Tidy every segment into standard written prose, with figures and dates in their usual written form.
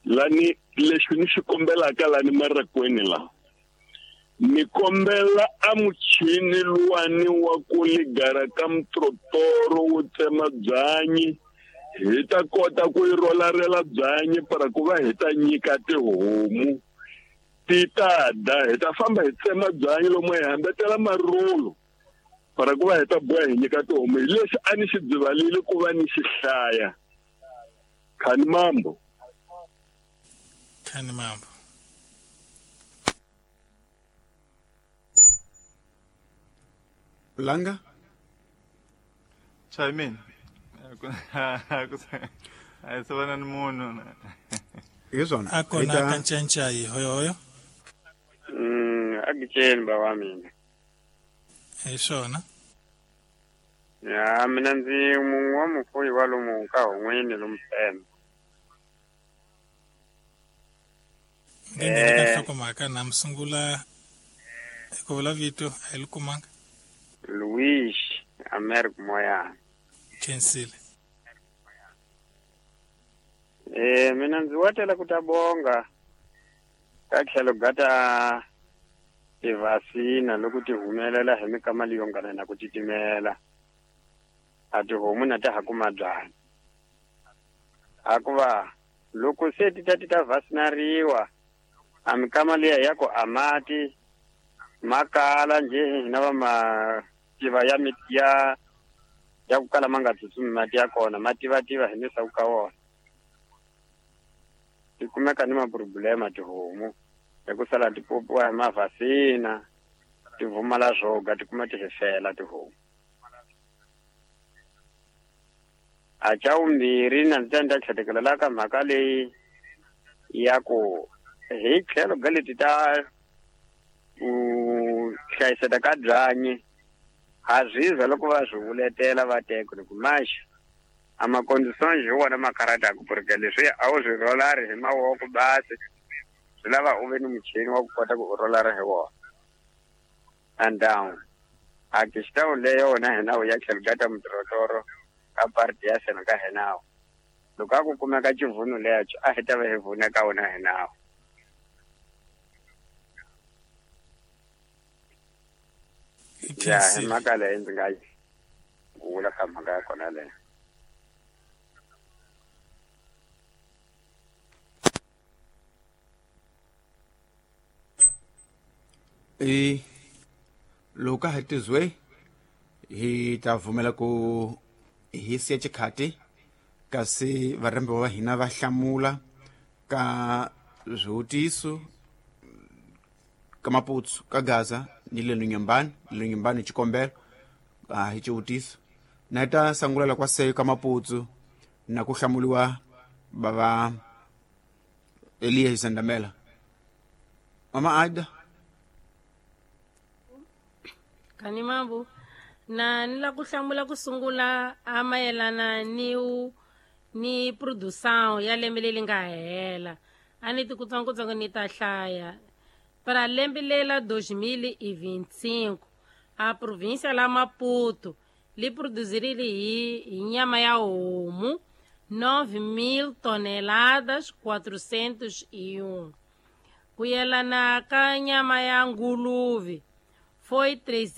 lani leswi ni swi kombelaka lani marakweni la ni kombela a muchini luwani wa ku ligara ka mtrotoro wo tsema byanyi hi ta kota ku rolarela byanyi para ku va hi ta nyika tihomu ti ta da hi ta famba hi tsema byanyi lomu hi hambetela marulu para ku va hi ta boha hi nyika tihomu hi leswi a ni xi dzivalile ku va ni xi hlaya khani mambo Langa Chaimin ayisabana nomunhu izona akona kantshantsha yihoyo akutsheni baba mina Ishona ya mina ndzi munhu wa mufuyi wa lomu ka Hongweni lompela ngene ka hlokomaka na msungula ku vula vito a hi likumanga Luis Americ Moya Kensile mina ndzi watela ku ta bonga ka tlhelo gata tivasina loko ti humelela hi mikama leyo ngana na ku titimela a tihomu na ta hakuma byanyi akuva loko se ti ta vasinariwa a mikama leya yako amati makala nje na va ma tiva ya mitia ya ku kala manga tsutsumi mati ya kona mativa hi misa ku ka wona ti kumeka ni maproblema tihomu hi ku sala tipopiwa hi mavhasina ti vumala zwoga ti kuma ti hefela tihomu a chaumbirhi na ndzi ta tlhetekelela ka mhaka leyi ya ku hi tlhelo ga leti ta hlayiseka ka byanyi ha zwiza loko va swi vuletela va teko ni ku maxi a makondisoni hi wona makarata ku purike leswi a wu swi rolari hi mavoko basi swi lava u ve ni muchini wa ku kota ku rolari hi wona and down a kixitawu leyo wona hi nawu ya tlhelgata mutirotoro ka party ya sena ka hi nawu loko a ku kumeka chivuno leyacho a hi ta va hi vune ka wona hi nawu ya hi mhaka leyi ndzi nga vula ka mhaka ya kona leyo loko hi tizwe hi ta vumela ku hi siya chikhati kasi varembe va hina va hlamula ka zwivutiso ka maputsu ka Gaza ni le nyumbani xikombelo hi xivutiso na ta sangulela kwa seyo ka maputsu na ku hlamuliwa bava Eliya Zandamela Mama Aida Kani mambo na nila ku hlamula ku sungula a mayelana ni produção ya lembe leyi nga hela a ni ti kutsongo ni ta hlaya para lembe lela 2025 a província la Maputo li produzirile hi nyama ya homu 9.000 toneladas 401 ku yelana ka nyama ya nguluve foi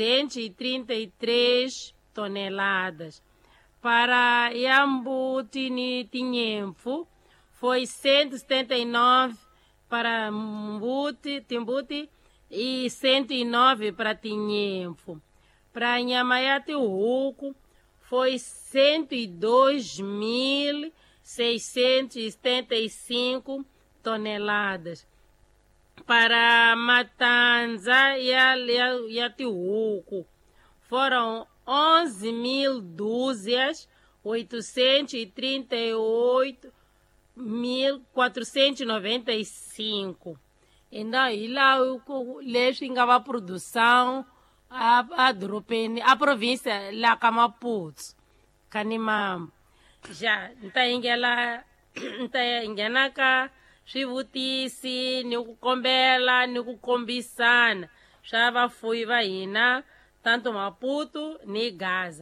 333 toneladas. Para Yambuti ni Tinhemfu, foi 179 para Timbuti e 109 para Tinhemfu. Para Nhamayati Huco, foi 102.675 toneladas. Para Matanza e Atihuco foram 11.000 dúzias, 838.495. Então, lá leswi nga va produção a dorobeni a província la ka Maputo Kanimambo ja nta nghena ka swivutisi ni ku kombela ni ku kombisana swa vafuwi va hina tanto Maputo ni Gaza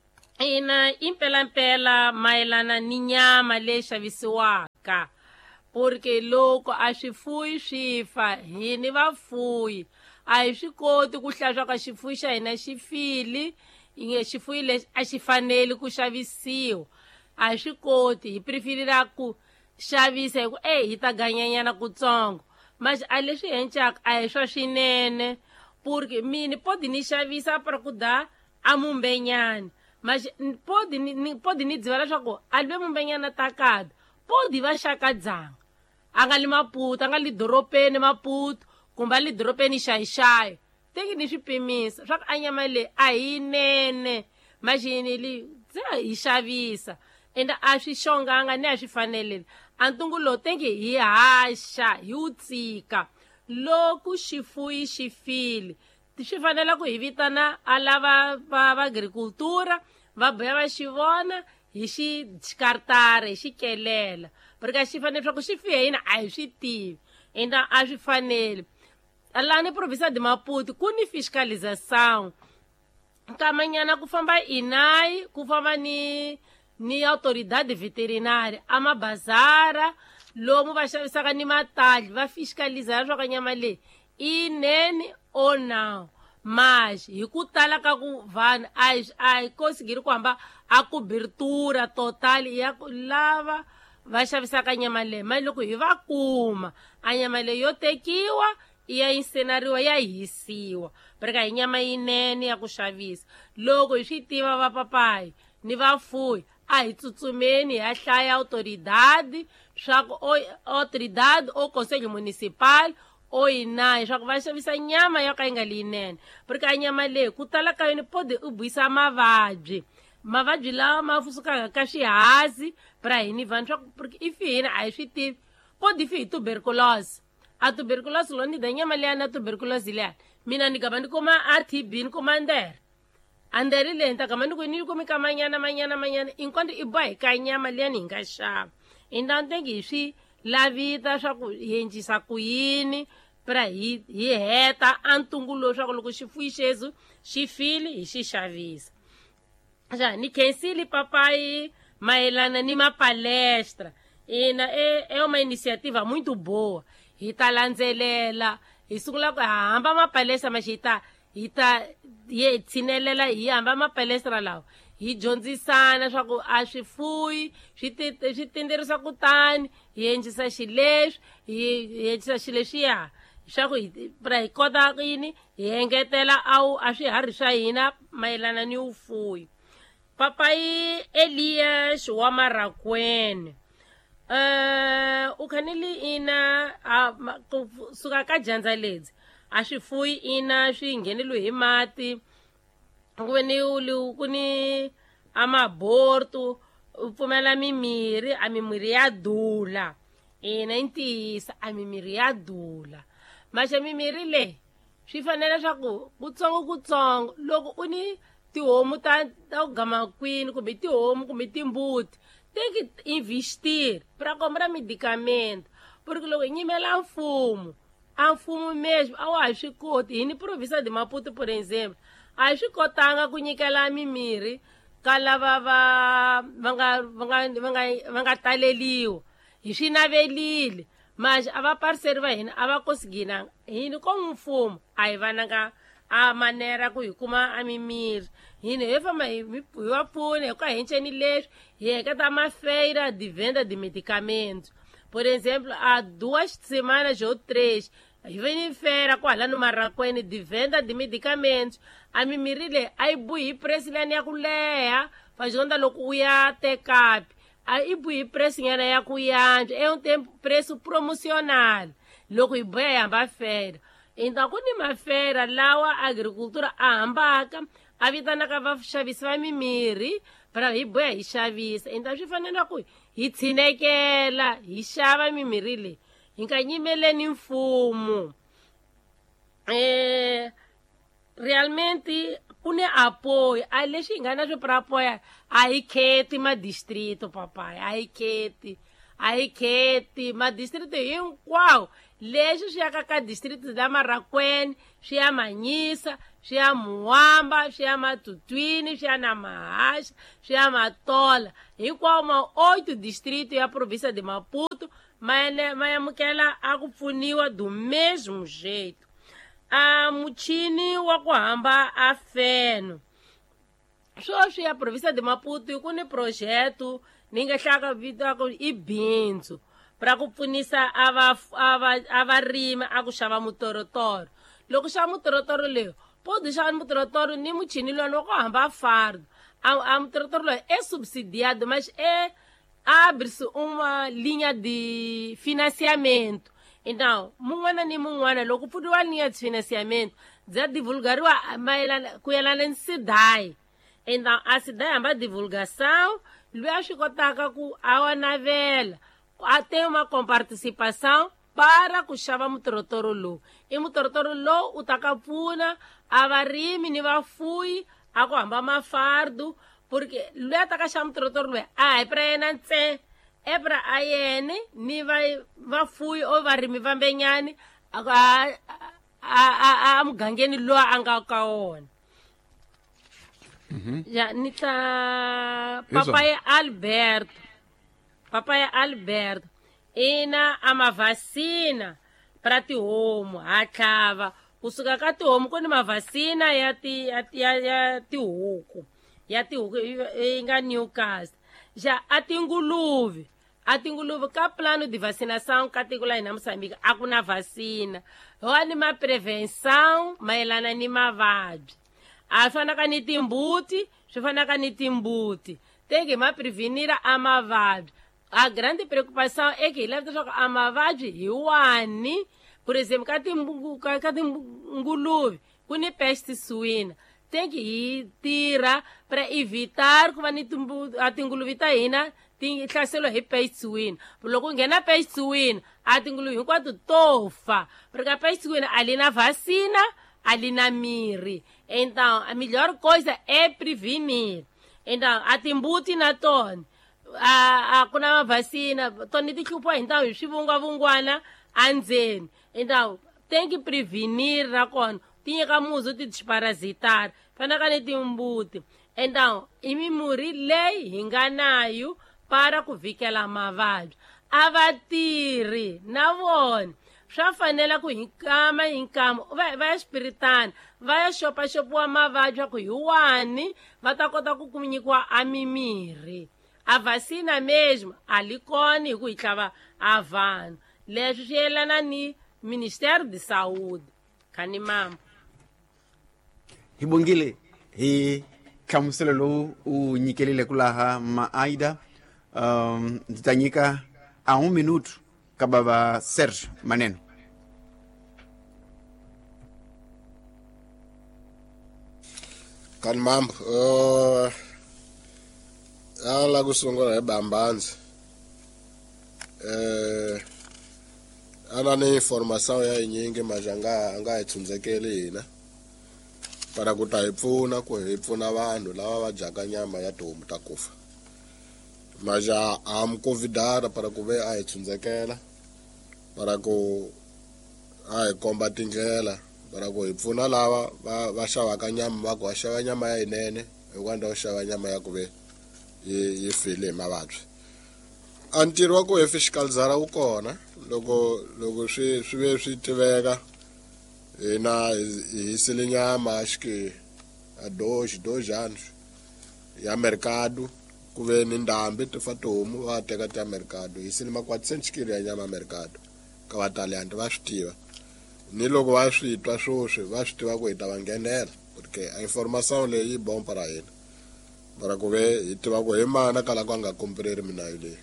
ina impelampela mayelana ni nyama leyi xavisiwaka porque loko a swifuwi swi fa hini vafuwi a hi swi koti ku hlaya swa ka xifuwi xa hina xi fili xifuwi lexi a xi fanele ku xavisiwa a hi swi koti hi preferira ku xavisa hi ku hi ta ganyanyana kutsongo manje a leswi hencaka a hi swa swinene porque mini podi ni xavisa para ku da a mumbenyana manje podi ni dziva leswaku a live mumbenyana ta kada podi va xaka dzanga a nga li Maputo a nga li doropeni Maputo kumbe a li doropeni Xayi-Xayi teki ni swi pimisa swa ku a nyama leyi a hi nene maxini hi xavisa ende a swi xonganga ni a swi faneleli a ntungu lowu tengi hi haxa hi wu tshika loko xifuwi xi file swi fanele ku hi vitana a lava va agricultura va boya va xi vona hi xikartara hi xi kelela porque xi fanele swa ku xi fiye hina a hi swi tivi ende a swi fanele laha ni province de Maputo ku ni fiscalização kamanyana ku famba INAI ku famba ni autoridade veterinária a mabazara lomu va xavisaka ni matali va fiscalizara swa ka nyama leyi i nene or now mas hi ku tala ka ku vanhu a hi kosigiri ku hamba a cobertura total ya lava va xavisaka nyama leyi mali loko hi va kuma a nyama leyi yo tekiwa ya insenariwa ya hisiwa porque hi nyama yinene ya ku xavisa loko hi swi tiva vapapayi ni vafuwi a hi tsutsumeni hi ya hlaya autoridade swa ku autoridade o conselho municipal o INAI swa ku va xavisa nyama yo ka yi nga leyinene porque a nyama leyi ku tala ka yona pode u buyisa mavabyi lawa ma sukaka ka swihazi para hini vanhu swa ku porque if hina a hi swi tivi pode fi hi tuberculose a tuberculose lo ni da nyama leya na tuberculose leya mina ni gaba ni kuma RTB ni kuma ndere leyi ni ta gama ni ku ni kumi ka manyana inkwando i boha hi ka nyama leya ni hi nga xava i ntantengi hi swi lavita swa ku hi endlisa ku yini para hi heta a ntungu lowu swa ku loko xifuwi xezu xi file hi xi xavisa ni khensile papayi mayelana ni mapalestra ina é uma iniciativa muito boa hi ta landzelela hi sungula ku hamba mapalestra mas hi tshinelela hi hamba mapalestra lawa hi dyondzisana swa ku a swifuwi swi tinderisa kutani hi endlisa xileswi hi endlisa xilexiya swa ku hi kota yini hi engetela a swiharhi swa hina mayelana ni ufuwi papayi Elias wa Marakwene u khanile ina kusuka ka dyandza ledzi a swifuwi ina swi ngheneliwe hi mati ku ni amaborto u pfumela mimirhi a mimirhi ya dula ina i ntiyisa a mimirhi ya dula maxa mimirhi leyi swi fanele swa ku kutsongo loko u ni tihomu ta ku gama kwini kumbe tihomu kumbe timbuti teki investir para comprar medicamento porque loko hi nyimela mfumo a mfumo mesmo a wa ha swi koti hi ni province de Maputo por exemplo a hi swi kotanga ku nyikela mimirhi ka lava va nga taleliwa hi swi navelile manje a vapariseri va hina a va kosiginanga hini ko mfumo a hi vananga a manera ku hi kuma a mimirhi hini hi famba hi va pfuna hi ku henceni leswi hi heketa mafeira de venda de medicamentos por exemplo há 2 semanas ou 3 hi veni fera kwala no Marakwene de venda de medicamentos a mimirhi leyi a yi buhi hi presi lani ya ku leha faxonda loko u ya tekapi a yi buhi hi presi nyana ya ku yantswa é um tempo preço promocional loko hi boya hi hamba fera então ku ni mafera lawa agricultura a hambaka a vitanaka vaxavisi va mimirhi para hi boya hi xavisa então swi fanele ku hi tshinekela hi xava mimirhi leyi hi nga nyimeleni mfumo realmente ku ni apoio a leswi hi nga na swi para apoia a hi kheti madistrito papai a hi kheti madistrito hinkwawo leswi swi yaka ka distrito la Marakwene swi ya Manyisa swi ya Muwamba swi ya Matutwini swi ya na Mahasha swi ya Matola hinkwawo 8 distrito ya província de Maputo ma amukela a ku pfuniwa do mesmo jeito. A muchini wa ku hamba a feno sweswi ya província de Maputo ku ni projeto ni nga hlaka vitaka i bindzu para ku pfunisa a varimi a ku xava mutorotoro. Loko xava mutorotoro leyo pode xava mutorotoro ni muchini loyi wa ku hamba fardo. A mutorotoro loyi é subsidiado, mas abre-se uma linha de financiamento. Então, mun'wana ni mun'wana loko ku pfuriwa linha de financiamento bya divulgariwa ku yelana ni SIDAI. Então, a SIDAI hamba divulgação, loyi a swi kotaka ku a wa navela tem uma comparticipação para ku xava mutorotoro lowu. I mutorotoro lowu u ta ka pfuna a varimi ni vafuyi a ku hamba mafardo, porque loyi a ta ka xava mutorotoro loyi a hi para yena ntsena, para a yene ni vafuyi o varimi vambenyani a mugangeni loyi a nga ka wona. Ya ni ta Papai Alberto ina a mavacina para tihomu ha tlhava kusuka ka tihomu ku ni mavacina ya tihuku yi nga Newcastle. Já a tinguluve ka plano de vacinação ka tiko la hina Moçambique a ku na vacina wa ni ma prevenção mayelana ni mavabyi. A fanaka ni timbuti swi fanaka ni timbuti tem que ma prevenir a mavabyi. A grande preocupação é que leva a mavabyi hi wani, por exemplo, ka tinguluve ku ni peste suína. Tem que tirar para evitar que a tinguluve ta hina hlaseriwa hi peste suína. Loko nghena peste suína a tinguluve hinkwato tofa, porque a peste suína ali na vacina, ali na mirhi. Então, a melhor coisa é prevenir. Então, a timbuti na tona, ku na vacina, tona ti chupa então hi swivungwavungwana andzeni. Então, tem que prevenir na kona. Tinha ka muzo ti disparasitar, fanaka ni timbuti. Então, i mimurhi leyi hi nga nayo para ku vikela mavabyi. A vatirhi na vona swa fanela ku hinkama va ya spiritana va ya xopaxopiwa mavabyi ku hi wani va ta kota ku nyikiwa a mimirhi. A vacina mesmo ali kona hi ku hi tlhava a vanhu. Leswi swi yelana ni Ministério de Saúde. Khani mama hi bongile hi hlamuselo lowu u nyikelile ku laha Aida. Ndzi ta nyika a 1 minuto ka baba Serge Maneno. Kan mambo ala ku sungula hi Bambanzi. Ana ni informação ya inyingi majanga anga itsundzekeli hina para ku ta hi pfuna ku hi pfuna vanhu lava va dyaka nyama ya tihomu ta kufa. Maja am convidada para ku ve a hi tsundzekela para ku a hi komba tindlela para ku hi pfuna lava va xavaka nyama va ku va xava nyama ya yinene hikwalaho xava nyama ya ku ve yi file hi mavabyi. A ntirho wa ku hefixikalizara wu kona loko swi ve swi tiveka hina hi hisile nyama xiki a dojana ya mercado ku ve ni ndhambi ti fa tihomu va teka ti ya mercado. Hi hisile ma 4 xikili ya nyama mercado ka vataliyani va swi tiva. Ni loko va swi twa swoswi va swi tiva ku hi ta va nghenela porque a informação leyi yi bom para hina para ku ve hi tiva ku hi mana kala ku a nga kompereri minayo leyi.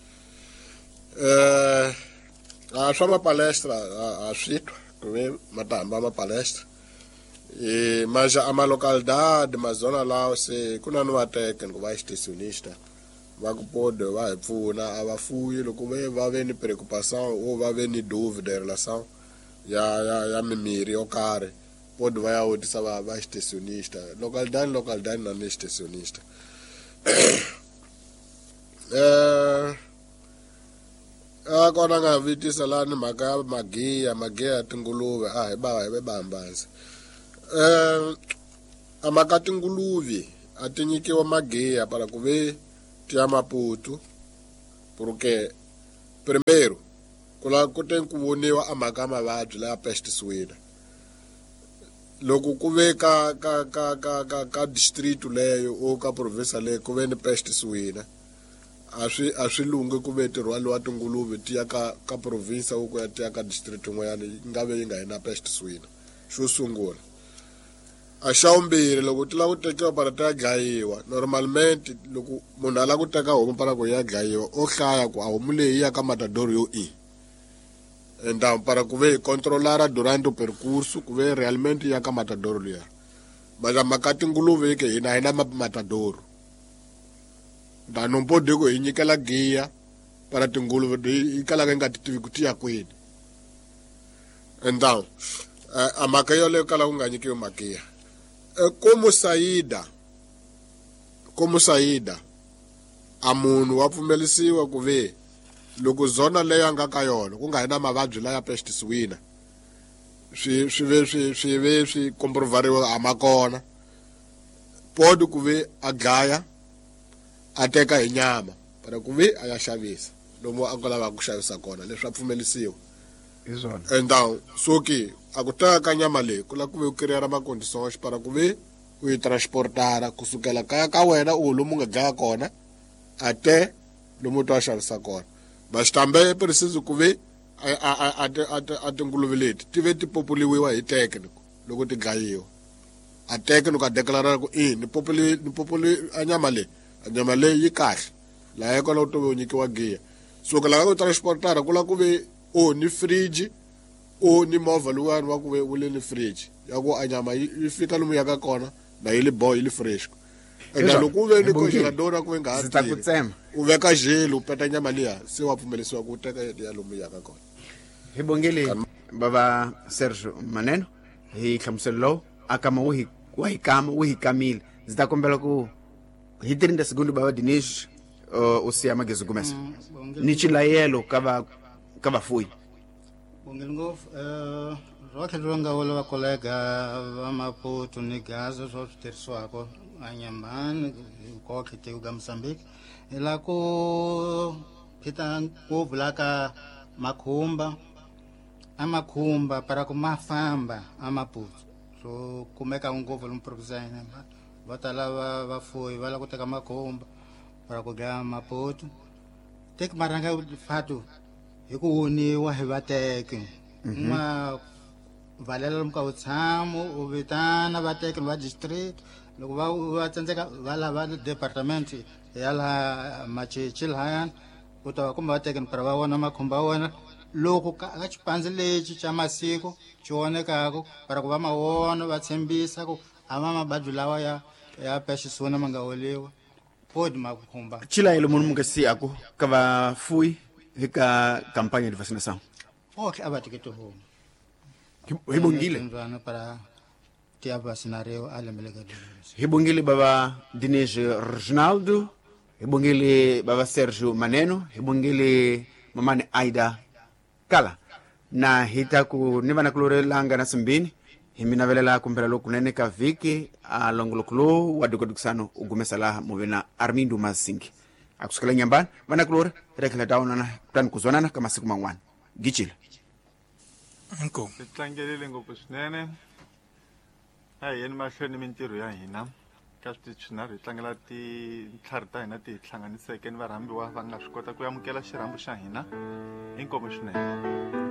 Swa mapalestra a swi twa ku ve ma ta hamba mapalestra maja a malocalidade mazona lawa se ku na ni vateke ni ku va extensionista va ku pode va hi pfuna a vafuyi loko va ve ni preocupação o va ve ni dúvida em relação ya mimirhi yo karhi pode va ya vutisa va extensionista localidade na ni extensionista. A kona nga vitisa la ni mhaka ya magiya ya tinguluve hi Bambanzi. A mhaka tinguluve a ti nyikiwa magiya para ku ve ti ya Maputo porque primeiro ku te ku voniwa a mhaka mavabyi laya pest swina loko ku ve ka district leyo o ka province leyo ku ve ni pest swina a swi lungi ku ve tirhwaliwa tinguluve ti ya ka province ku ya ti ya ka district yin'wanyana yi nga ve yi nga na pest swina xo sungula a xa vumbirhi loko ti lava ku tekiwa para ti ya dlayiwa normalmente loko munhu a lava ku teka homu para ku ya dlayiwa o hlaya ku a homu leyi ya ka matadoro yo enda para ku ve hi controlara durante percurso ku ve realmente ya ka matadoro liya maka tinguluve ke hina hina matadoro da non po de ko hi nyikela giya para tinguluve yi kalaka yi nga ti tivi ku ti ya kwini enda a mhaka yoleyo kala ku nga nyikiwi makiya komu sayida a munhu wa pfumelisiwa ku ve loko zona leyo a nga ka yona ku nga hi na mavabyi laya pest swina swi ve swi komprovariwa a ma kona podi ku ve a dlaya a teka hi nyama para ku ve a ya xavisa lomu a nga lavaka ku xavisa kona leswi a pfumelisiwa hi swona endhawu so ke a ku teka ka nyama leyi ku la ku ve u kiriyara macondições para ku ve u yi transportara kusukela kaya ka wena u lomu nga dlaya kona a te lomu twa xavisa kona baxitambe precise ku ve a tinguluve leti ti ve ti populiwa hi technico loko ti dlayiwa a technico a deklarara ku ni populi a nyama leyi yi kahle laha kona u to ve u nyikiwa giya so ku lava ku transportara ku la ku ve ni fridge ni movha lowuyani wa ku ve wu le ni fridge ya ku a nyama yi fika lomu yaka kona na yi li boho yi li fresh enda loko u ve ni congelador ku ve nga ha tirhi u veka jele u peta nyama liya se wa pfumelisiwa ku teka ya lomu yaka kona hi bongeli baba Sergio Maneno hi hlamuselo lowu akama wa hi kamile ndzi ta kombela ku hi 30 segundi baba Dinesh u siya magezi gumesa ni chilayelo ka vafuyi bongeli ngopfu rotlhe ro nga wole va kolega va Maputo ni Gaza swo switirhisiwaka anyambani koke tiko ka Mozambique la ku phita ngopfu la ka makhumba para ku ma famba a Maputo so kumeka ngopfu lomu province va tala vafuyi va la ku teka makhumba para ku dlaya Maputo teki maranga fatu hi ku woniwa hi vateki ma valela lomu ka vutshamo u vitana vateki va district loko va tsandzeka va lava department ya la macici lahayani ku ta va kumbe vateki para va vona makhumba ya wena loko ka xipandzi lexi xa masiku xi wonekaka para ku va ma vona va tshembisa ku a va mabadyi lawa ya pexisuna ma nga holiwa podi makhumba chilayelo munhu mu nga siyaku ka vafuyi hi ka kampanya ya vacinação otlhe a va teke tihomu hi bongile para tia vacinareo a lembe hi bongile baba Dinesh Reginaldo hi bongile baba Sergio Maneno hi bongile mamani Aida Kala na hita ku ni vana kulorelanga na simbini hi minavelela kumpela lokunene ka viki a longolokulu wa dokodikisano ugumesa laha movena Armindo Masingi akusukela nyambani vana kulore rekela taonana kutani kuzwanana ka masiku man'wana gichile inkomu hi tlangelile ngopfu swinene a hi yeni mahlweni mintirho ya hina ka switichunari hi tlangela tintlhari ta hina ti hi hlanganiseke ni varhambiwa va nga swi kota ku amukela xirhambo xa hina inkomu swinene